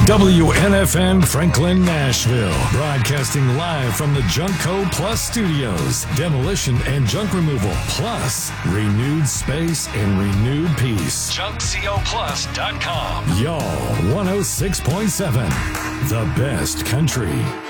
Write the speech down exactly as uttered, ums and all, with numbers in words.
W N F N Franklin, Nashville. Broadcasting live from the Junkco Plus Studios. Demolition and junk removal, plus renewed space and renewed peace. junk co plus dot com. Y'all, one oh six point seven. The best country.